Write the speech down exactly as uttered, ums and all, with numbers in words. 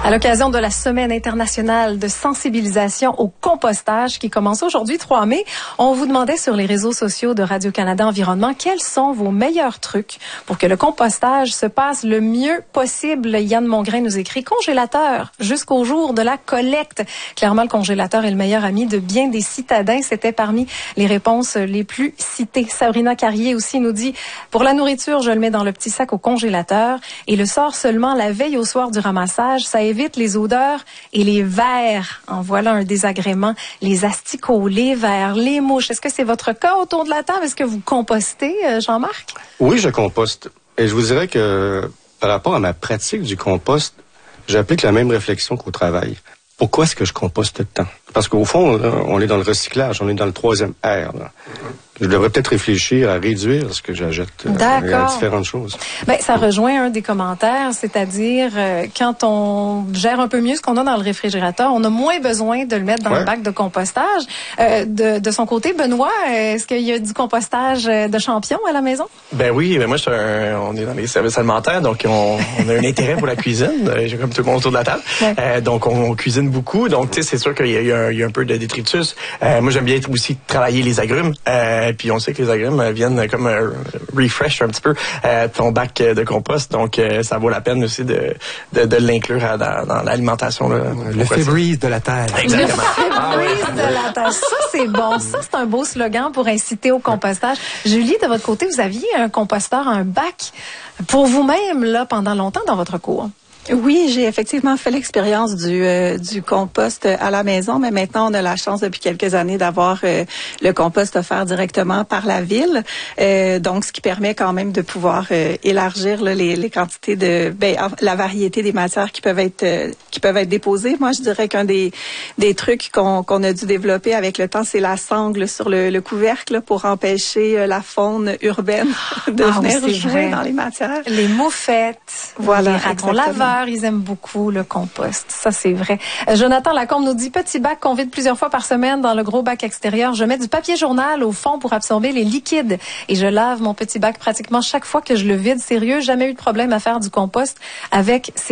À l'occasion de la Semaine internationale de sensibilisation au compostage qui commence aujourd'hui, trois mai, on vous demandait sur les réseaux sociaux de Radio-Canada Environnement quels sont vos meilleurs trucs pour que le compostage se passe le mieux possible. Yann Mongrain nous écrit « Congélateur jusqu'au jour de la collecte ». Clairement, le congélateur est le meilleur ami de bien des citadins. C'était parmi les réponses les plus citées. Sabrina Carrier aussi nous dit « Pour la nourriture, je le mets dans le petit sac au congélateur et le sort seulement la veille au soir du ramassage. Ça évite les odeurs et les vers. En voilà un désagrément. Les asticots, les vers, les mouches. Est-ce que c'est votre cas autour de la table? Est-ce que vous compostez, Jean-Marc? Oui, je composte. Et je vous dirais que par rapport à ma pratique du compost, j'applique la même réflexion qu'au travail. Pourquoi est-ce que je composte tant? Parce qu'au fond, on est dans le recyclage, on est dans le troisième R. Là. Je devrais peut-être réfléchir à réduire ce que j'achète euh, à différentes choses. Ben, ça rejoint un des commentaires, c'est-à-dire euh, quand on gère un peu mieux ce qu'on a dans le réfrigérateur, on a moins besoin de le mettre dans ouais. le bac de compostage. Euh, de, de son côté, Benoît, est-ce qu'il y a du compostage de champions à la maison? Ben oui, ben moi, je suis un, on est dans les services alimentaires, donc on, on a un intérêt pour la cuisine, j'ai comme tout le monde autour de la table. Ouais. Euh, donc on, on cuisine beaucoup, donc tu sais, c'est sûr qu'il y a, il y a, un, il y a un peu de détritus. Euh, moi, j'aime bien aussi travailler les agrumes. Euh, Puis on sait que les agrumes viennent comme euh, refresh un petit peu euh, ton bac de compost, donc euh, ça vaut la peine aussi de de, de l'inclure à, dans, dans l'alimentation. Là, le Febreze de la terre. Exactement. Le Febreze ah, ouais. de la terre. Ça c'est bon. Ça c'est un beau slogan pour inciter au compostage. Julie, de votre côté, vous aviez un composteur, un bac pour vous-même là pendant longtemps dans votre cours. Oui, j'ai effectivement fait l'expérience du euh, du compost à la maison, mais maintenant on a la chance depuis quelques années d'avoir euh, le compost offert directement par la ville, euh, donc ce qui permet quand même de pouvoir euh, élargir là, les, les quantités de, ben, la variété des matières qui peuvent être euh, qui peuvent être déposées. Moi, je dirais qu'un des des trucs qu'on qu'on a dû développer avec le temps, c'est la sangle sur le, le couvercle là, pour empêcher euh, la faune urbaine de ah, venir oui, jouer vrai. dans les matières. Les moufettes, voilà, les ratons laveurs. Ils aiment beaucoup le compost. Ça, c'est vrai. Euh, Jonathan Lacombe nous dit, petit bac qu'on vide plusieurs fois par semaine dans le gros bac extérieur. Je mets du papier journal au fond pour absorber les liquides et je lave mon petit bac pratiquement chaque fois que je le vide. Sérieux, jamais eu de problème à faire du compost avec ces